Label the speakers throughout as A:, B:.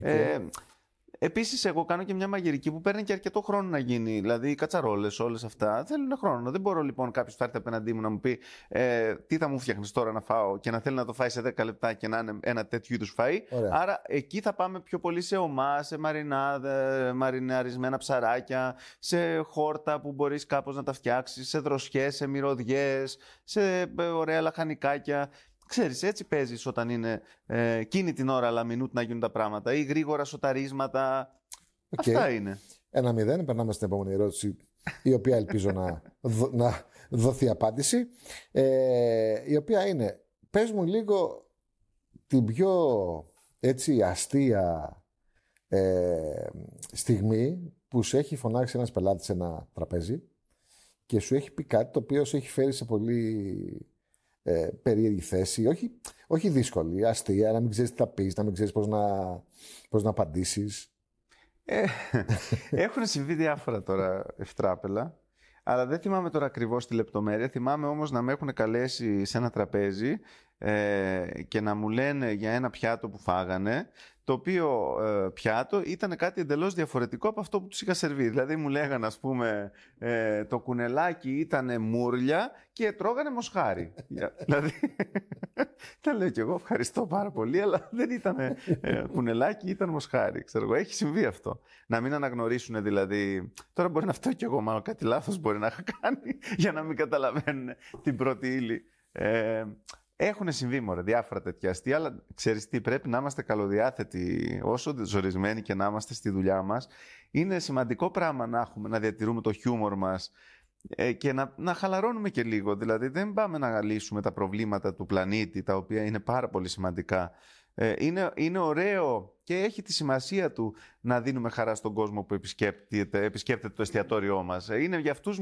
A: Επίσης, εγώ κάνω και μια μαγειρική που παίρνει και αρκετό χρόνο να γίνει. Δηλαδή, οι κατσαρόλες, όλες αυτά θέλουν χρόνο. Δεν μπορώ λοιπόν κάποιος θα έρθει απέναντί μου να μου πει τι θα μου φτιάχνεις τώρα να φάω και να θέλει να το φάει σε 10 λεπτά και να είναι ένα τέτοιο είδους φαΐ.
B: Ωραία.
A: Άρα, εκεί θα πάμε πιο πολύ σε ομά, σε μαριναρισμένα ψαράκια, σε χόρτα που μπορείς κάπως να τα φτιάξεις, σε δροσιές, σε μυρωδιές, σε ωραία λαχανικάκια. Ξέρεις, έτσι παίζεις όταν είναι εκείνη την ώρα λαμινούτ να γίνουν τα πράγματα ή γρήγορα σοταρίσματα. Αυτά είναι.
B: 1-0, περνάμε στην επόμενη ερώτηση, η οποία ελπίζω να δοθεί απάντηση. Η οποία είναι, πες μου λίγο την πιο έτσι αστεία στιγμή που σου έχει φωνάξει ένας πελάτης σε ένα τραπέζι και σου έχει πει κάτι το οποίο σου έχει φέρει σε πολύ περίεργη θέση, όχι δύσκολη, αστεία, να μην ξέρεις τι θα πεις, να μην ξέρεις πώς να απαντήσεις.
A: Έχουν συμβεί διάφορα τώρα ευτράπελα, αλλά δεν θυμάμαι τώρα ακριβώς τη λεπτομέρεια. Θυμάμαι όμως να με έχουν καλέσει σε ένα τραπέζι και να μου λένε για ένα πιάτο που φάγανε, το οποίο πιάτο ήταν κάτι εντελώς διαφορετικό από αυτό που τους είχα σερβίρει. Δηλαδή μου λέγανε, ας πούμε, το κουνελάκι ήταν μούρλια και τρώγανε μοσχάρι. Δηλαδή, τα λέω κι εγώ, ευχαριστώ πάρα πολύ, αλλά δεν ήταν κουνελάκι, ήταν μοσχάρι. Ξέρω εγώ, έχει συμβεί αυτό. Να μην αναγνωρίσουν δηλαδή. Τώρα μπορεί να φταίω κι εγώ, μάλλον κάτι λάθος μπορεί να είχα κάνει για να μην καταλαβαίνουν την πρώτη ύλη. Έχουν συμβεί μωρέ, διάφορα τέτοια αστεία, αλλά ξέρεις τι, πρέπει να είμαστε καλοδιάθετοι όσο ζορισμένοι και να είμαστε στη δουλειά μας. Είναι σημαντικό πράγμα να διατηρούμε το χιούμορ μας και να χαλαρώνουμε και λίγο. Δηλαδή δεν πάμε να λύσουμε τα προβλήματα του πλανήτη, τα οποία είναι πάρα πολύ σημαντικά. Είναι ωραίο και έχει τη σημασία του να δίνουμε χαρά στον κόσμο που επισκέπτεται το εστιατόριό μας. Είναι για αυτούς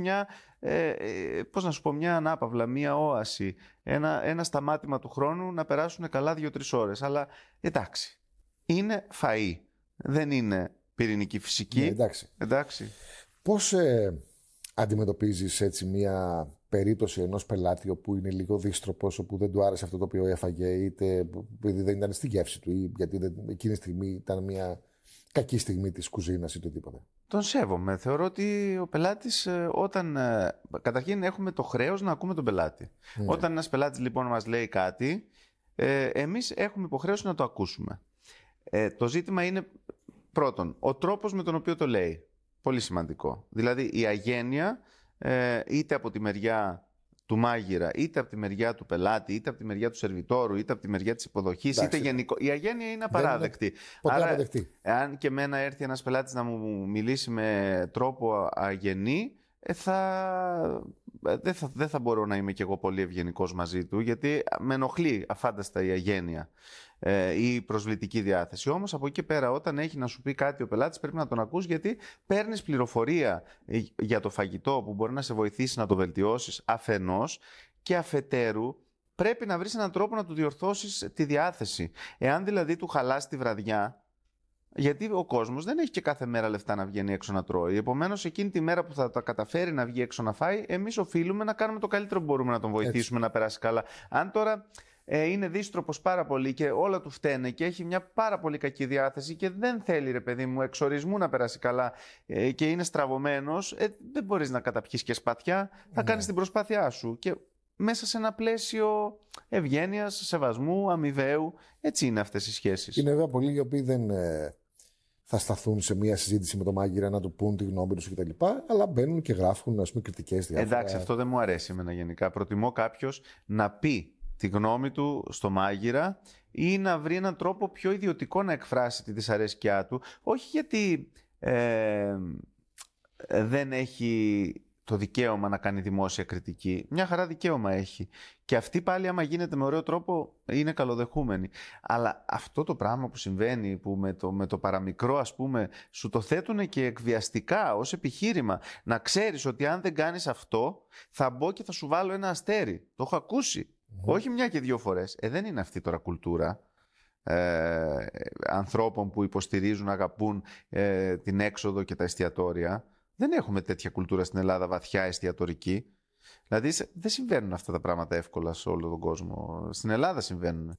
A: μια ανάπαυλα, μια όαση, ένα σταμάτημα του χρόνου να περάσουν καλά 2-3 ώρες. Αλλά εντάξει, είναι φαΐ, δεν είναι πυρηνική φυσική.
B: Ναι, εντάξει. Πώς αντιμετωπίζεις έτσι μια περίπτωση ενός πελάτη όπου είναι λίγο δύστροπος, όπου δεν του άρεσε αυτό το οποίο έφαγε, είτε επειδή δεν ήταν στη γεύση του, ή γιατί εκείνη τη στιγμή ήταν μια κακή στιγμή της κουζίνας ή οτιδήποτε?
A: Τον σέβομαι. Θεωρώ ότι ο πελάτης, καταρχήν έχουμε το χρέος να ακούμε τον πελάτη. Ναι. Όταν ένας πελάτης λοιπόν μας λέει κάτι, εμείς έχουμε υποχρέωση να το ακούσουμε. Το ζήτημα είναι πρώτον, ο τρόπος με τον οποίο το λέει. Πολύ σημαντικό. Δηλαδή η αγένεια, είτε από τη μεριά του μάγειρα, είτε από τη μεριά του πελάτη, είτε από τη μεριά του σερβιτόρου, είτε από τη μεριά της υποδοχής, είτε γενικό. Η αγένεια είναι απαράδεκτη.
B: Άρα,
A: αν και εμένα έρθει ένας πελάτης να μου μιλήσει με τρόπο αγενή, δεν θα μπορώ να είμαι κι εγώ πολύ ευγενικός μαζί του, γιατί με ενοχλεί αφάνταστα η αγένεια ή η προσβλητική διάθεση. Όμως από εκεί πέρα, όταν έχει να σου πει κάτι ο πελάτης, πρέπει να τον ακούς, γιατί παίρνεις πληροφορία για το φαγητό που μπορεί να σε βοηθήσει να το βελτιώσεις αφενός, και αφετέρου πρέπει να βρεις έναν τρόπο να του διορθώσεις τη διάθεση. Εάν δηλαδή του χαλάσει τη βραδιά, γιατί ο κόσμος δεν έχει και κάθε μέρα λεφτά να βγαίνει έξω να τρώει. Επομένως, εκείνη τη μέρα που θα τα καταφέρει να βγει έξω να φάει, εμείς οφείλουμε να κάνουμε το καλύτερο που μπορούμε να τον βοηθήσουμε να περάσει καλά. Αν τώρα είναι δύστροπος πάρα πολύ και όλα του φταίνε και έχει μια πάρα πολύ κακή διάθεση και δεν θέλει, ρε παιδί μου, εξορισμού να περάσει καλά και είναι στραβωμένος, δεν μπορείς να καταπιείς και σπαθιά, θα κάνεις την προσπάθειά σου. Και μέσα σε ένα πλαίσιο ευγένειας, σεβασμού, αμοιβαίου. Έτσι είναι αυτές οι σχέσεις.
B: Είναι βέβαια πολλοί οι οποίοι δεν θα σταθούν σε μια συζήτηση με τον μάγειρα να του πούν τη γνώμη τους κτλ. Αλλά μπαίνουν και γράφουν, ας πούμε, κριτικές διάφορα.
A: Εντάξει, αυτό δεν μου αρέσει εμένα γενικά. Προτιμώ κάποιος να πει τη γνώμη του στο μάγειρα ή να βρει έναν τρόπο πιο ιδιωτικό να εκφράσει τη δυσαρέσκειά του. Όχι γιατί δεν έχει το δικαίωμα να κάνει δημόσια κριτική. Μια χαρά δικαίωμα έχει. Και αυτή πάλι, άμα γίνεται με ωραίο τρόπο, είναι καλοδεχούμενη. Αλλά αυτό το πράγμα που συμβαίνει, που με το παραμικρό, ας πούμε, σου το θέτουν και εκβιαστικά ως επιχείρημα. Να ξέρεις ότι αν δεν κάνεις αυτό, θα μπω και θα σου βάλω ένα αστέρι. Το έχω ακούσει. Όχι μια και 2 φορές. Δεν είναι αυτή τώρα κουλτούρα ανθρώπων που υποστηρίζουν, αγαπούν την έξοδο και τα εστιατόρια. Δεν έχουμε τέτοια κουλτούρα στην Ελλάδα βαθιά εστιατορική. Δηλαδή δεν συμβαίνουν αυτά τα πράγματα εύκολα σε όλο τον κόσμο. Στην Ελλάδα συμβαίνουν.